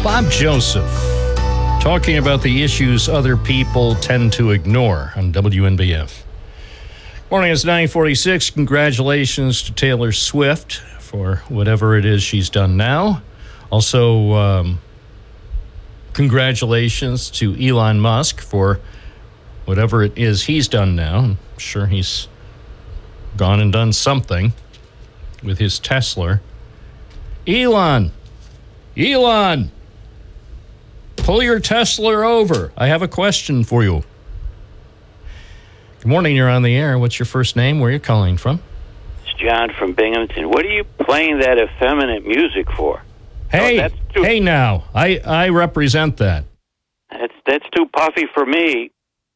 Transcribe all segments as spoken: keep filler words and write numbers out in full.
Bob Joseph, talking about the issues other people tend to ignore on W N B F. Morning, it's nine forty-six. Congratulations to Taylor Swift for whatever it is she's done now. Also, um, congratulations to Elon Musk for whatever it is he's done now. I'm sure he's gone and done something with his Tesla. Elon, Elon, pull your Tesla over. I have a question for you. Good morning, you're on the air. What's your first name? Where are you calling from? It's John from Binghamton. What are you playing that effeminate music for? Hey, oh, that's too, hey now, I, I represent that. That's, that's too puffy for me.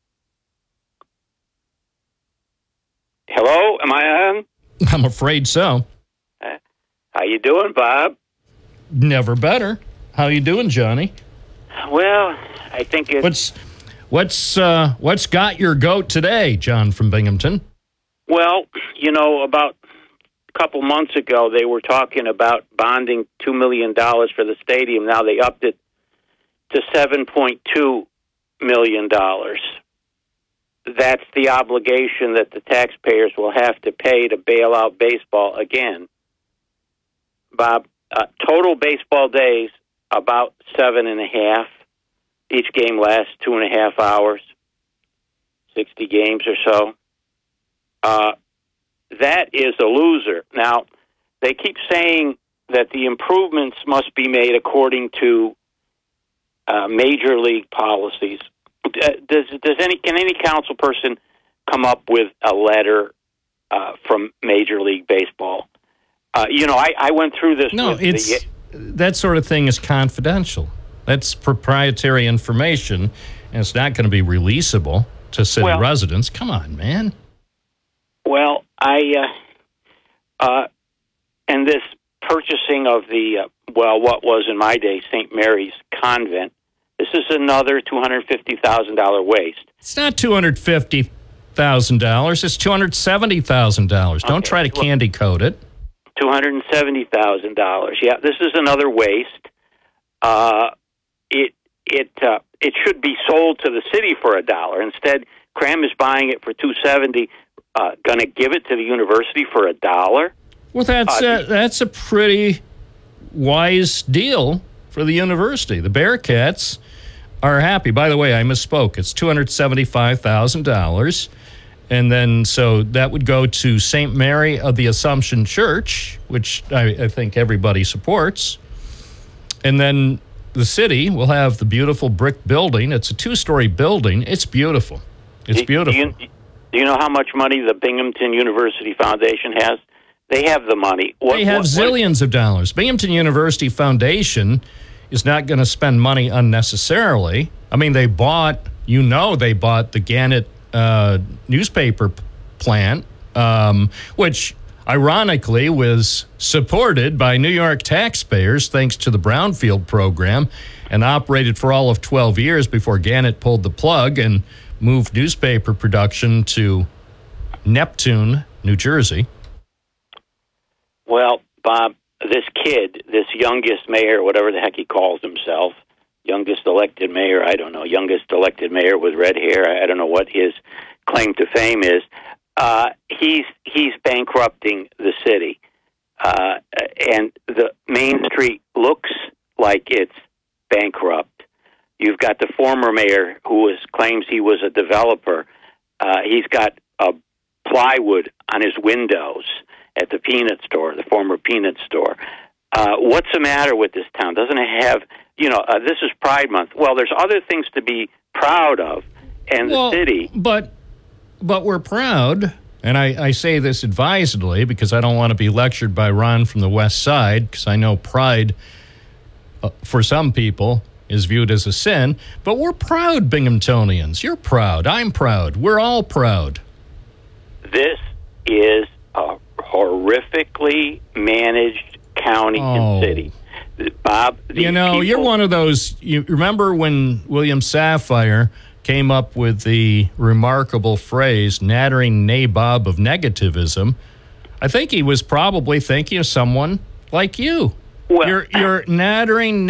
Hello, am I on? I'm afraid so. Uh, how you doing, Bob? Never better. How you doing, Johnny? Well, I think it's... What's what's uh, what's got your goat today, John from Binghamton? Well, you know, about a couple months ago, they were talking about bonding two million dollars for the stadium. Now they upped it to seven point two million dollars. That's the obligation that the taxpayers will have to pay to bail out baseball again. Bob, uh, total baseball days, about seven and a half. Each game lasts two and a half hours, sixty games or so. Uh, that is a loser. Now, they keep saying that the improvements must be made according to uh, major league policies. Does does any can any council person come up with a letter uh, from Major League Baseball? Uh, you know, I, I went through this. No, with it's the, that sort of thing is confidential. That's proprietary information, and it's not going to be releasable to city well, residents. Come on, man. Well, I uh, uh, and this purchasing of the uh, well, what was in my day Saint Mary's Convent. This is another two hundred fifty thousand dollars waste. It's not two hundred fifty thousand dollars. It's two hundred seventy thousand dollars. Don't okay. try to well, candy coat it. two hundred seventy thousand dollars. Yeah, this is another waste. Uh, it it uh, it should be sold to the city for a dollar. Instead, Cram is buying it for two hundred seventy dollars. Uh, going to give it to the university for a dollar? Well, that's uh, a, that's a pretty wise deal for the university. The Bearcats are happy. By the way, I misspoke. It's two hundred seventy-five thousand dollars. And then, so that would go to Saint Mary of the Assumption Church, which I, I think everybody supports. And then the city will have the beautiful brick building. It's a two-story building. It's beautiful. It's do, beautiful. Do you, do you know how much money the Binghamton University Foundation has? They have the money. What, they have what, zillions what? of dollars. Binghamton University Foundation is not going to spend money unnecessarily. I mean, they bought, you know, they bought the Gannett uh, newspaper p- plant, um, which ironically was supported by New York taxpayers thanks to the Brownfield program and operated for all of twelve years before Gannett pulled the plug and moved newspaper production to Neptune, New Jersey. Well, Bob, this kid, this youngest mayor, whatever the heck he calls himself, youngest elected mayor, I don't know, youngest elected mayor with red hair, I don't know what his claim to fame is, uh, he's he's bankrupting the city. Uh, and the Main Street looks like it's bankrupt. You've got the former mayor who is, claims he was a developer. Uh, he's got a plywood on his windows at the peanut store, the former peanut store. Uh, what's the matter with this town? Doesn't it have, you know, uh, this is Pride Month. Well, there's other things to be proud of, and well, the city. But, but we're proud, and I, I say this advisedly because I don't want to be lectured by Ron from the West Side, because I know pride, uh, for some people, is viewed as a sin. But we're proud, Binghamtonians. You're proud. I'm proud. We're all proud. This is a horrifically managed county oh. and city. Bob, you know, people, you're one of those. You remember when William Safire came up with the remarkable phrase, nattering nabob of negativism? I think he was probably thinking of someone like you. Well, you're, you're nattering